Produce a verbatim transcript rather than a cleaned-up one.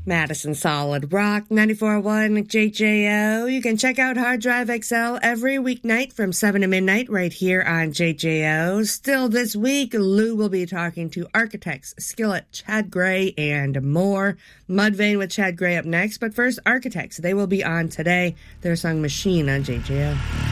Madison Solid Rock, ninety-four point one J J O. You can check out Hard Drive X L every weeknight from seven to midnight right here on J J O. Still this week, Lou will be talking to Architects, Skillet, Chad Gray, and more. Mudvayne with Chad Gray up next, but first, Architects. They will be on today. Their song Machine on J J O.